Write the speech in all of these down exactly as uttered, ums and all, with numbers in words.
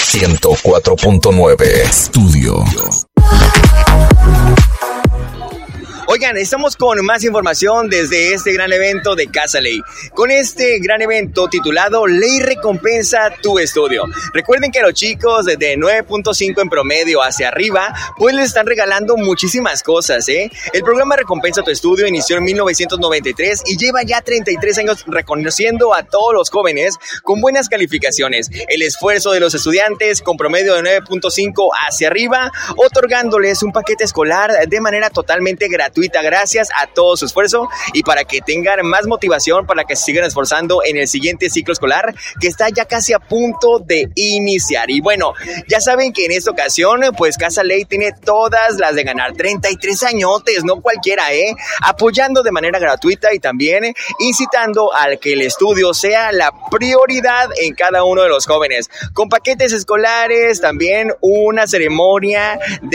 ciento cuatro punto nueve Estudio. Oigan, estamos con más información desde este gran evento de Casa Ley. Con este gran evento titulado Ley Recompensa Tu Estudio. Recuerden que a los chicos de nueve punto cinco en promedio hacia arriba, pues les están regalando muchísimas cosas, ¿eh? El programa Recompensa Tu Estudio inició en mil novecientos noventa y tres y lleva ya treinta y tres años reconociendo a todos los jóvenes con buenas calificaciones. El esfuerzo de los estudiantes con promedio de nueve punto cinco hacia arriba, otorgándoles un paquete escolar de manera totalmente gratuita. Gracias a todo su esfuerzo y para que tengan más motivación para que se sigan esforzando en el siguiente ciclo escolar que está ya casi a punto de iniciar. Y bueno, ya saben que en esta ocasión pues Casa Ley tiene todas las de ganar. Treinta y tres añotes, no cualquiera, ¿eh? Apoyando de manera gratuita y también incitando al que el estudio sea la prioridad en cada uno de los jóvenes. Con paquetes escolares, también una ceremonia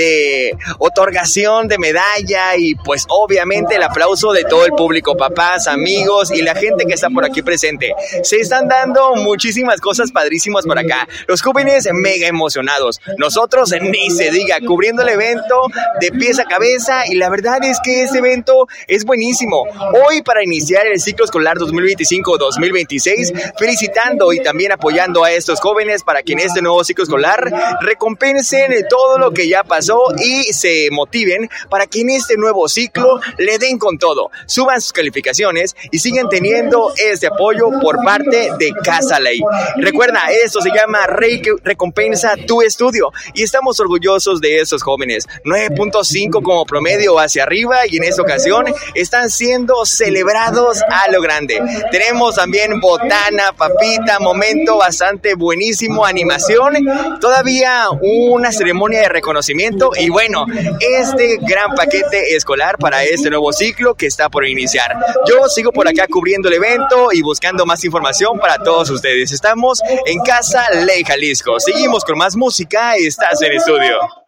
de otorgación de medalla y pues Pues obviamente el aplauso de todo el público, papás, amigos y la gente que está por aquí presente. Se están dando muchísimas cosas padrísimas por acá. Los jóvenes mega emocionados. Nosotros ni se diga, cubriendo el evento de pies a cabeza y la verdad es que este evento es buenísimo. Hoy para iniciar el ciclo escolar dos mil veinticinco dos mil veintiséis, felicitando y también apoyando a estos jóvenes para que en este nuevo ciclo escolar recompensen todo lo que ya pasó y se motiven para que en este nuevo ciclo le den con todo, suban sus calificaciones y siguen teniendo este apoyo por parte de Casa Ley. Recuerda, esto se llama Rey Recompensa Tu Estudio y estamos orgullosos de estos jóvenes. nueve punto cinco como promedio hacia arriba y en esta ocasión están siendo celebrados a lo grande. Tenemos también botana, papita, momento bastante buenísimo, animación, todavía una ceremonia de reconocimiento y bueno, este gran paquete escolar para este nuevo ciclo que está por iniciar. Yo sigo por acá cubriendo el evento y buscando más información para todos ustedes. Estamos en Casa Ley Jalisco. Seguimos con más música. Estás en estudio.